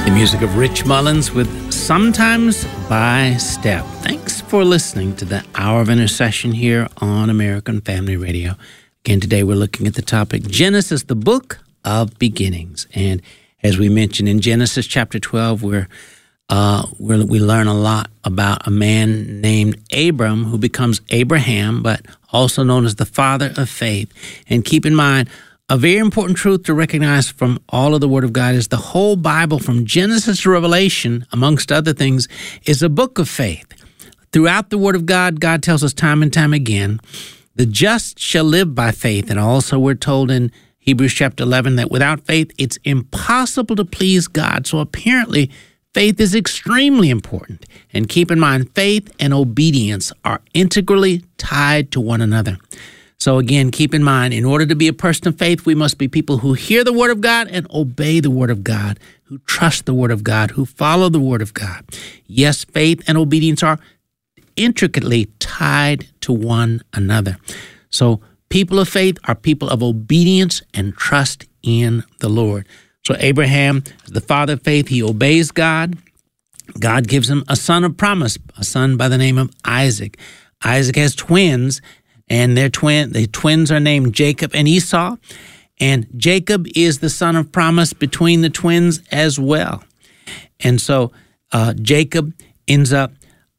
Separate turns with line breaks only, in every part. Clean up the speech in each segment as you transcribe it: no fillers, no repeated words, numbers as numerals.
Music of Rich Mullins with Sometimes by Step. Thanks for listening to the Hour of Intercession here on American Family Radio. Again, today we're looking at the topic Genesis, the book of beginnings. And as we mentioned in Genesis chapter 12, we learn a lot about a man named Abram who becomes Abraham, but also known as the father of faith. And keep in mind, a very important truth to recognize from all of the Word of God is the whole Bible, from Genesis to Revelation, amongst other things, is a book of faith. Throughout the Word of God, God tells us time and time again, the just shall live by faith. And also we're told in Hebrews chapter 11 that without faith, it's impossible to please God. So apparently, faith is extremely important. And keep in mind, faith and obedience are integrally tied to one another. So again, keep in mind, in order to be a person of faith, we must be people who hear the Word of God and obey the Word of God, who trust the Word of God, who follow the Word of God. Yes, faith and obedience are intricately tied to one another. So people of faith are people of obedience and trust in the Lord. So Abraham is the father of faith. He obeys God. God gives him a son of promise, a son by the name of Isaac. Isaac has twins, and the twins are named Jacob and Esau. And Jacob is the son of promise between the twins as well. And so Jacob ends up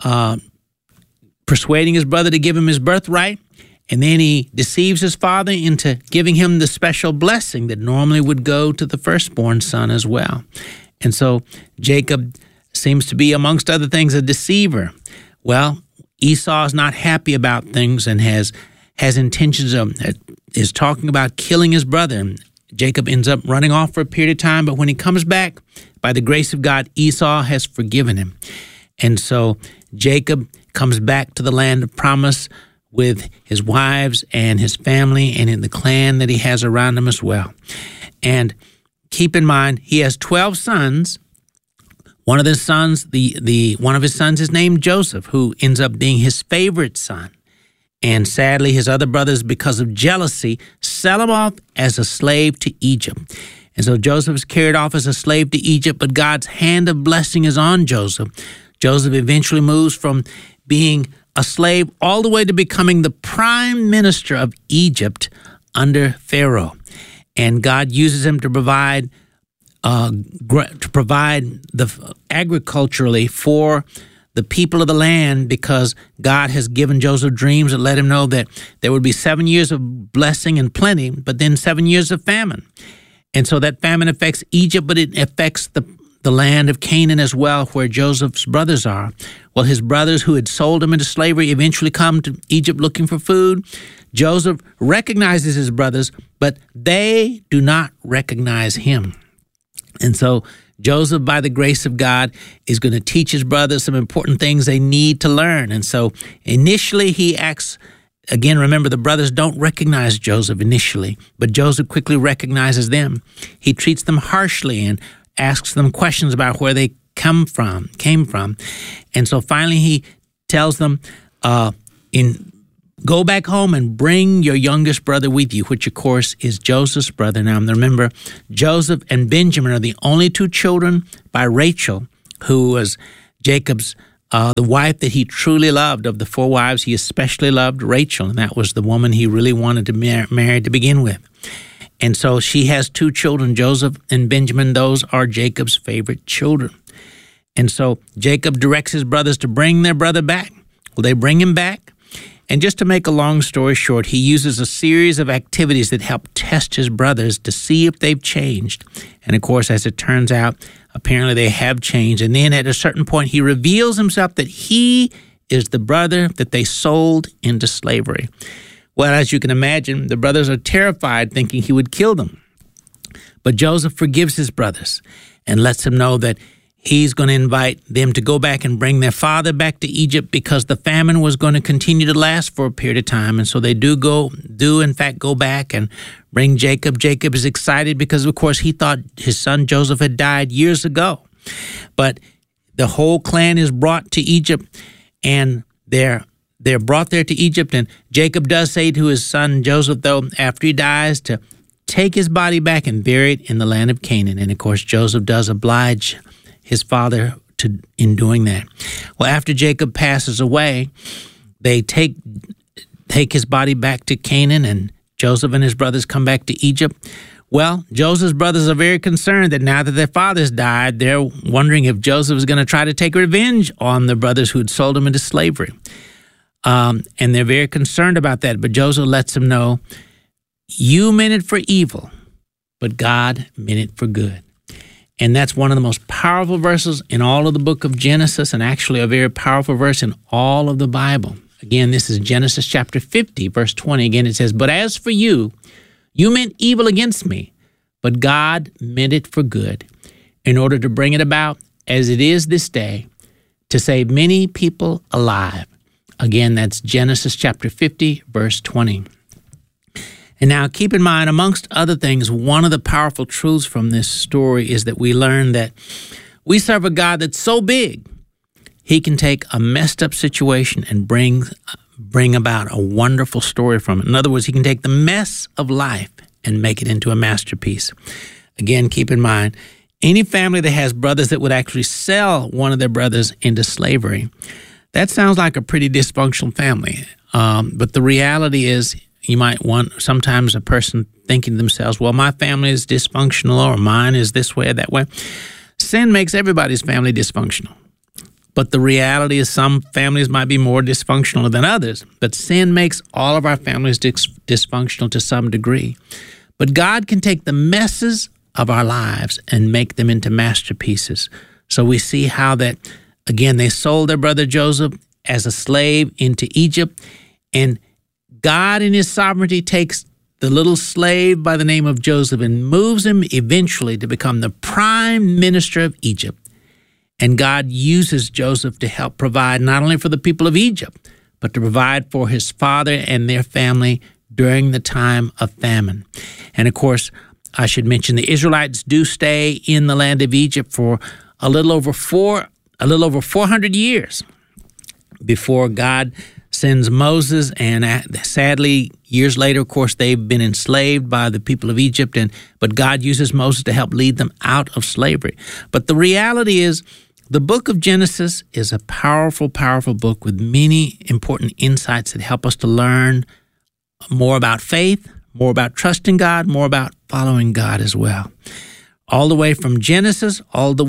persuading his brother to give him his birthright. And then he deceives his father into giving him the special blessing that normally would go to the firstborn son as well. And so Jacob seems to be, amongst other things, a deceiver. Well, Esau is not happy about things and has intentions of, is talking about killing his brother. And Jacob ends up running off for a period of time, but when he comes back, by the grace of God, Esau has forgiven him. And so Jacob comes back to the land of promise with his wives and his family and in the clan that he has around him as well. And keep in mind, he has 12 sons. One of his sons, one of his sons is named Joseph, who ends up being his favorite son. And sadly, his other brothers, because of jealousy, sell him off as a slave to Egypt. And so Joseph is carried off as a slave to Egypt, but God's hand of blessing is on Joseph. Joseph eventually moves from being a slave all the way to becoming the prime minister of Egypt under Pharaoh. And God uses him to provide agriculturally for the people of the land, because God has given Joseph dreams that let him know that there would be 7 years of blessing and plenty, but then 7 years of famine. And so that famine affects Egypt, but it affects the land of Canaan as well, where Joseph's brothers are. Well, his brothers who had sold him into slavery eventually come to Egypt looking for food. Joseph recognizes his brothers, but they do not recognize him. And so Joseph, by the grace of God, is going to teach his brothers some important things they need to learn. And so initially he acts, again, remember, the brothers don't recognize Joseph initially, but Joseph quickly recognizes them. He treats them harshly and asks them questions about where they came from. And so finally he tells them, go back home and bring your youngest brother with you, which, of course, is Joseph's brother. Now, remember, Joseph and Benjamin are the only two children by Rachel, who was Jacob's, the wife that he truly loved. Of the 4 wives, he especially loved Rachel, and that was the woman he really wanted to marry to begin with. And so she has 2 children, Joseph and Benjamin. Those are Jacob's favorite children. And so Jacob directs his brothers to bring their brother back. Well, they bring him back. And just to make a long story short, he uses a series of activities that help test his brothers to see if they've changed. And of course, as it turns out, apparently they have changed. And then at a certain point, he reveals himself that he is the brother that they sold into slavery. Well, as you can imagine, the brothers are terrified, thinking he would kill them. But Joseph forgives his brothers and lets them know that he's going to invite them to go back and bring their father back to Egypt, because the famine was going to continue to last for a period of time. And so they do in fact go back and bring Jacob. Jacob is excited because, of course, he thought his son Joseph had died years ago. But the whole clan is brought to Egypt, and they're brought there to Egypt. And Jacob does say to his son Joseph, though, after he dies, to take his body back and bury it in the land of Canaan. And, of course, Joseph does oblige his father in doing that. Well, after Jacob passes away, they take his body back to Canaan, and Joseph and his brothers come back to Egypt. Well, Joseph's brothers are very concerned that now that their fathers died, they're wondering if Joseph is going to try to take revenge on the brothers who had sold him into slavery. And they're very concerned about that. But Joseph lets them know, you meant it for evil, but God meant it for good. And that's one of the most powerful verses in all of the book of Genesis, and actually a very powerful verse in all of the Bible. Again, this is Genesis chapter 50, verse 20. Again, it says, but as for you, you meant evil against me, but God meant it for good, in order to bring it about as it is this day, to save many people alive. Again, that's Genesis chapter 50, verse 20. And now keep in mind, amongst other things, one of the powerful truths from this story is that we learn that we serve a God that's so big, he can take a messed up situation and bring about a wonderful story from it. In other words, he can take the mess of life and make it into a masterpiece. Again, keep in mind, any family that has brothers that would actually sell one of their brothers into slavery, that sounds like a pretty dysfunctional family. But the reality is, you might want sometimes a person thinking to themselves, well, my family is dysfunctional, or mine is this way or that way. Sin makes everybody's family dysfunctional. But the reality is some families might be more dysfunctional than others. But sin makes all of our families dysfunctional to some degree. But God can take the messes of our lives and make them into masterpieces. So we see how that, again, they sold their brother Joseph as a slave into Egypt. And God in his sovereignty takes the little slave by the name of Joseph and moves him eventually to become the prime minister of Egypt. And God uses Joseph to help provide not only for the people of Egypt, but to provide for his father and their family during the time of famine. And of course, I should mention the Israelites do stay in the land of Egypt for a little over 400 years before God sends Moses, and sadly, years later, of course, they've been enslaved by the people of Egypt, but God uses Moses to help lead them out of slavery. But the reality is, the book of Genesis is a powerful, powerful book with many important insights that help us to learn more about faith, more about trusting God, more about following God as well. All the way from Genesis,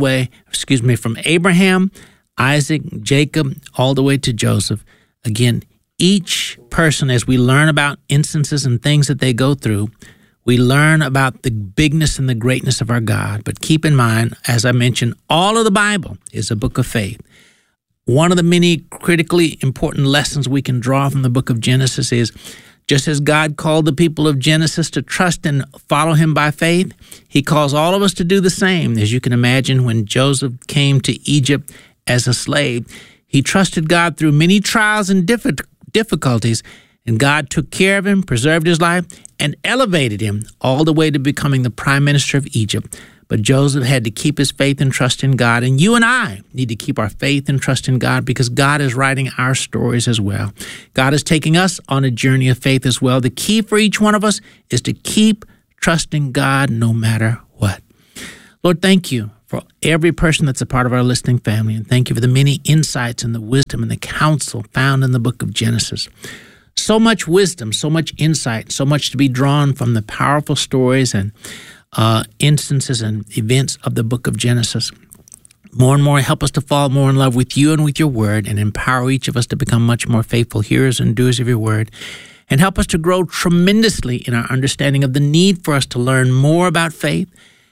from Abraham, Isaac, Jacob, all the way to Joseph. Again, each person, as we learn about instances and things that they go through, we learn about the bigness and the greatness of our God. But keep in mind, as I mentioned, all of the Bible is a book of faith. One of the many critically important lessons we can draw from the book of Genesis is, just as God called the people of Genesis to trust and follow him by faith, he calls all of us to do the same. As you can imagine, when Joseph came to Egypt as a slave, he trusted God through many trials and difficulties, and God took care of him, preserved his life, and elevated him all the way to becoming the prime minister of Egypt. But Joseph had to keep his faith and trust in God, and you and I need to keep our faith and trust in God, because God is writing our stories as well. God is taking us on a journey of faith as well. The key for each one of us is to keep trusting God no matter what. Lord, thank you for every person that's a part of our listening family, and thank you for the many insights and the wisdom and the counsel found in the book of Genesis. So much wisdom, so much insight, so much to be drawn from the powerful stories and instances and events of the book of Genesis. More and more, help us to fall more in love with you and with your word, and empower each of us to become much more faithful hearers and doers of your word. And help us to grow tremendously in our understanding of the need for us to learn more about faith,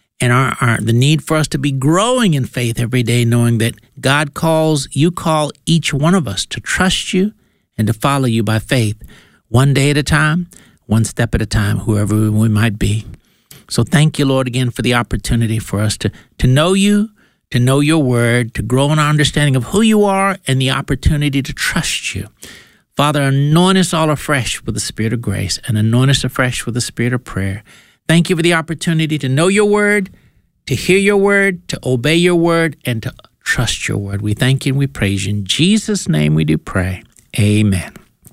and the need for us to be growing in faith every day, knowing that you call each one of us to trust you and to follow you by faith, one day at a time, one step at a time, whoever we might be. So thank you, Lord, again for the opportunity for us to know you, to know your word, to grow in our understanding of who you are, and the opportunity to trust you. Father, anoint us all afresh with the spirit of grace, and anoint us afresh with the spirit of prayer. Thank you for the opportunity to know your word, to hear your word, to obey your word, and to trust your word. We thank you and we praise you. In Jesus' name we do pray. Amen.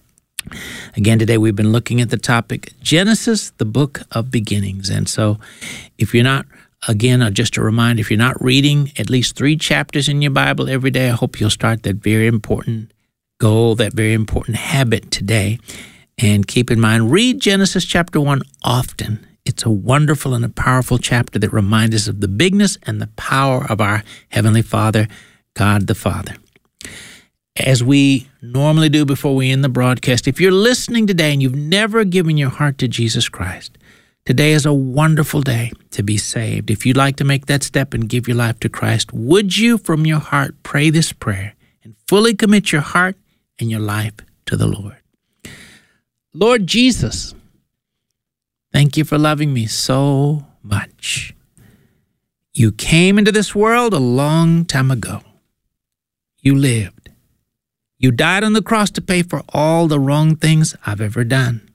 Again, today we've been looking at the topic, Genesis, the book of beginnings. And so if you're not Again, just a reminder, if you're not reading at least 3 chapters in your Bible every day, I hope you'll start that very important goal, that very important habit today. And keep in mind, read Genesis chapter 1 often. It's a wonderful and a powerful chapter that reminds us of the bigness and the power of our Heavenly Father, God the Father. As we normally do before we end the broadcast, if you're listening today and you've never given your heart to Jesus Christ, today is a wonderful day to be saved. If you'd like to make that step and give your life to Christ, would you from your heart pray this prayer and fully commit your heart and your life to the Lord? Lord Jesus, thank you for loving me so much. You came into this world a long time ago. You lived. You died on the cross to pay for all the wrong things I've ever done.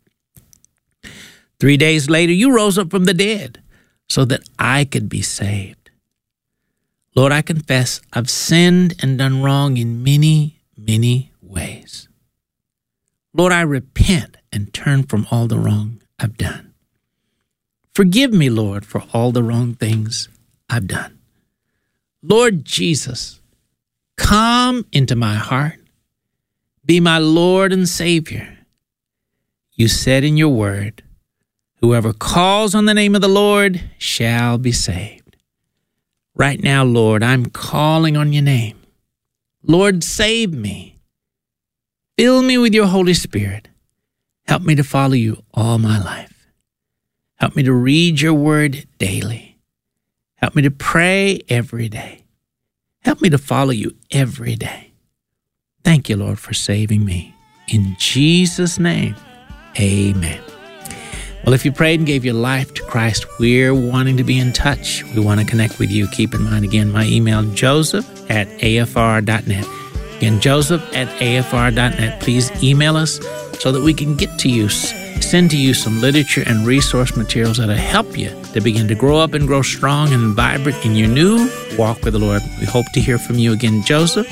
3 days later, you rose up from the dead so that I could be saved. Lord, I confess I've sinned and done wrong in many, many ways. Lord, I repent and turn from all the wrong I've done. Forgive me, Lord, for all the wrong things I've done. Lord Jesus, come into my heart. Be my Lord and Savior. You said in your word, whoever calls on the name of the Lord shall be saved. Right now, Lord, I'm calling on your name. Lord, save me. Fill me with your Holy Spirit. Help me to follow you all my life. Help me to read your word daily. Help me to pray every day. Help me to follow you every day. Thank you, Lord, for saving me. In Jesus' name, amen. Well, if you prayed and gave your life to Christ, we're wanting to be in touch. We want to connect with you. Keep in mind, again, my email, joseph@afr.net. Again, joseph@afr.net. Please email us so that we can get to you, send to you some literature and resource materials that'll help you to begin to grow up and grow strong and vibrant in your new walk with the Lord. We hope to hear from you again,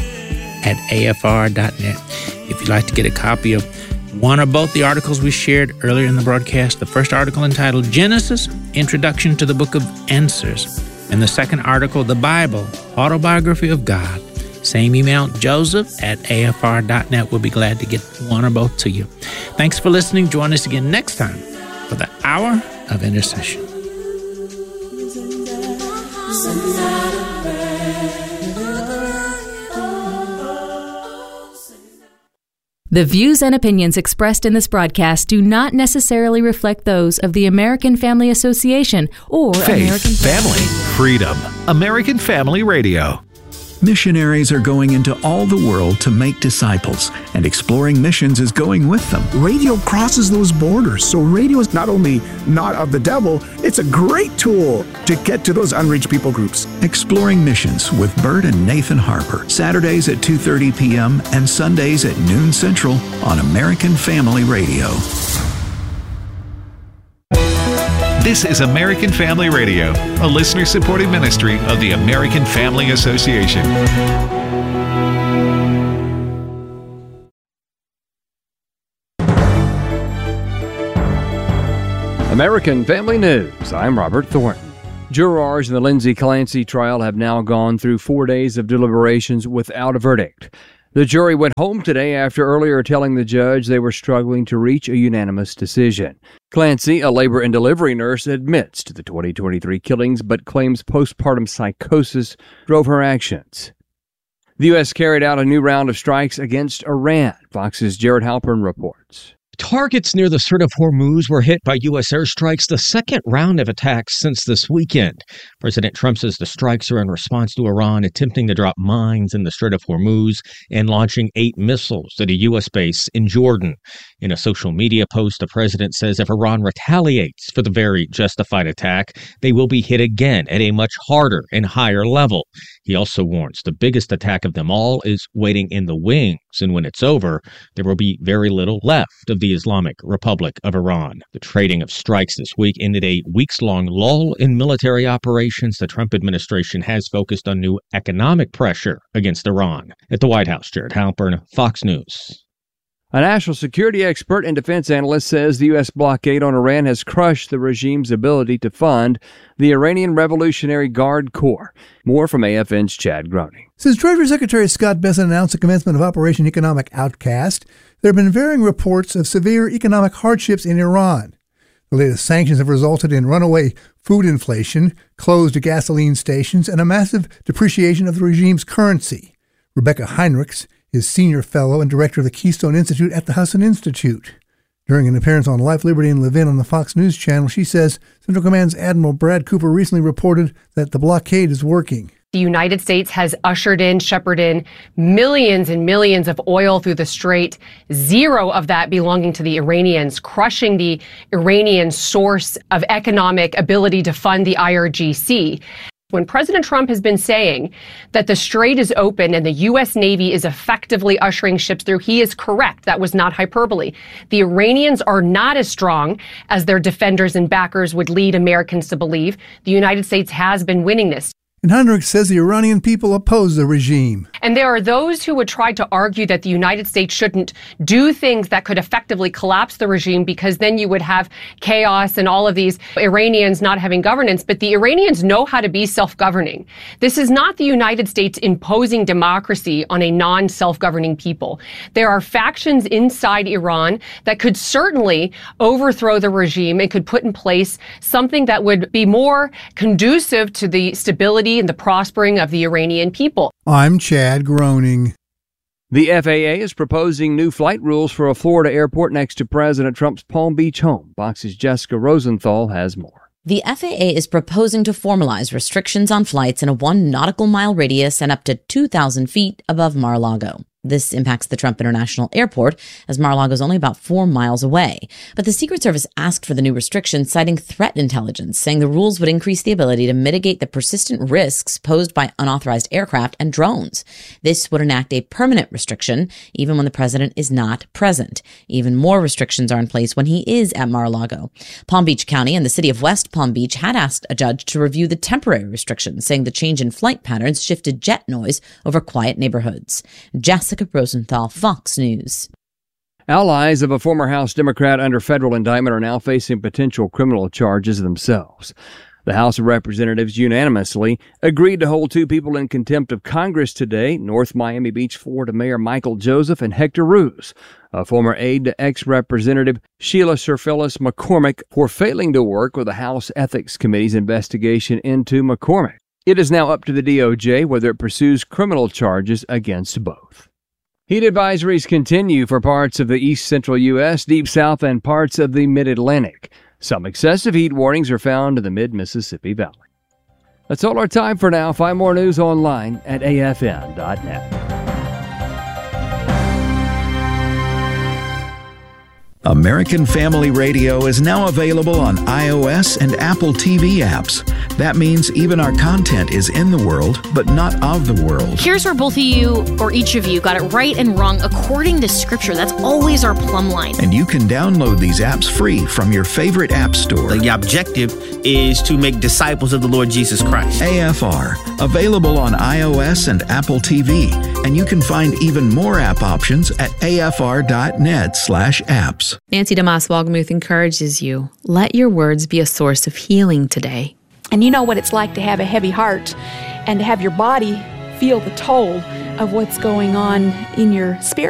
joseph@afr.net. If you'd like to get a copy of one or both the articles we shared earlier in the broadcast, the first article entitled Genesis, Introduction to the Book of Answers, and the second article, The Bible, Autobiography of God, same email, joseph@afr.net. We'll be glad to get one or both to you. Thanks for listening. Join us again next time for the Hour of Intercession.
The views and opinions expressed in this broadcast do not necessarily reflect those of the American Family Association or
Faith,
American
Family, Freedom, American Family Radio.
Missionaries are going into all the world to make disciples, and Exploring Missions is going with them.
Radio crosses those borders, so radio is not only not of the devil, it's a great tool to get to those unreached people groups.
Exploring Missions with Bert and Nathan Harper, Saturdays at 2:30 p.m. and Sundays at noon Central on American Family Radio.
This is American Family Radio, a listener-supported ministry of the American Family Association.
American Family News. I'm Robert Thornton. Jurors in the Lindsay Clancy trial have now gone through 4 days of deliberations without a verdict. The jury went home today after earlier telling the judge they were struggling to reach a unanimous decision. Clancy, a labor and delivery nurse, admits to the 2023 killings but claims postpartum psychosis drove her actions. The U.S. carried out a new round of strikes against Iran. Fox's Jared Halpern reports.
Targets near the Strait of Hormuz were hit by U.S. airstrikes, the second round of attacks since this weekend. President Trump says the strikes are in response to Iran attempting to drop mines in the Strait of Hormuz and launching 8 missiles at a U.S. base in Jordan. In a social media post, the president says if Iran retaliates for the very justified attack, they will be hit again at a much harder and higher level. He also warns the biggest attack of them all is waiting in the wings, and when it's over, there will be very little left of the Islamic Republic of Iran. The trading of strikes this week ended a weeks-long lull in military operations. The Trump administration has focused on new economic pressure against Iran. At the White House, Jared Halpern, Fox News.
A national security expert and defense analyst says the U.S. blockade on Iran has crushed the regime's ability to fund the Iranian Revolutionary Guard Corps. More from AFN's Chad Groening.
Since Treasury Secretary Scott Bessent announced the commencement of Operation Economic Outcast, there have been varying reports of severe economic hardships in Iran. The latest sanctions have resulted in runaway food inflation, closed gasoline stations, and a massive depreciation of the regime's currency. Rebecca Heinrichs is senior fellow and director of the Keystone Institute at the Husson Institute. During an appearance on Life, Liberty, and Levin on the Fox News Channel, she says Central Command's Admiral Brad Cooper recently reported that the blockade is working.
The United States has shepherded in millions and millions of oil through the strait, zero of that belonging to the Iranians, crushing the Iranian source of economic ability to fund the IRGC. When President Trump has been saying that the strait is open and the U.S. Navy is effectively ushering ships through, he is correct. That was not hyperbole. The Iranians are not as strong as their defenders and backers would lead Americans to believe. The United States has been winning this.
And Heinrich says the Iranian people oppose the regime.
And there are those who would try to argue that the United States shouldn't do things that could effectively collapse the regime because then you would have chaos and all of these Iranians not having governance. But the Iranians know how to be self-governing. This is not the United States imposing democracy on a non-self-governing people. There are factions inside Iran that could certainly overthrow the regime and could put in place something that would be more conducive to the stability and the prospering of the Iranian people.
I'm Chad Groening.
The FAA is proposing new flight rules for a Florida airport next to President Trump's Palm Beach home. Fox's Jessica Rosenthal has more.
The FAA is proposing to formalize restrictions on flights in a 1 nautical mile radius and up to 2,000 feet above Mar-a-Lago. This impacts the Trump International Airport, as Mar-a-Lago is only about 4 miles away. But the Secret Service asked for the new restrictions, citing threat intelligence, saying the rules would increase the ability to mitigate the persistent risks posed by unauthorized aircraft and drones. This would enact a permanent restriction, even when the president is not present. Even more restrictions are in place when he is at Mar-a-Lago. Palm Beach County and the city of West Palm Beach had asked a judge to review the temporary restrictions, saying the change in flight patterns shifted jet noise over quiet neighborhoods. Jessica Rosenthal, Fox News.
Allies of a former House Democrat under federal indictment are now facing potential criminal charges themselves. The House of Representatives unanimously agreed to hold 2 people in contempt of Congress today, North Miami Beach, Florida Mayor Michael Joseph and Hector Ruse, a former aide to ex-Representative Sheila Sir-Phyllis McCormick, for failing to work with the House Ethics Committee's investigation into McCormick. It is now up to the DOJ whether it pursues criminal charges against both. Heat advisories continue for parts of the east central U.S., deep south, and parts of the mid-Atlantic. Some excessive heat warnings are found in the mid-Mississippi Valley. That's all our time for now. Find more news online at afn.net.
American Family Radio is now available on iOS and Apple TV apps. That means even our content is in the world, but not of the world.
Here's where both of you, or each of you, got it right and wrong according to Scripture. That's always our plumb line.
And you can download these apps free from your favorite app store.
The objective is to make disciples of the Lord Jesus Christ.
AFR, available on iOS and Apple TV. And you can find even more app options at afr.net/apps.
Nancy DeMoss Wolgemuth encourages you, let your words be a source of healing today.
And you know what it's like to have a heavy heart and to have your body feel the toll of what's going on in your spirit.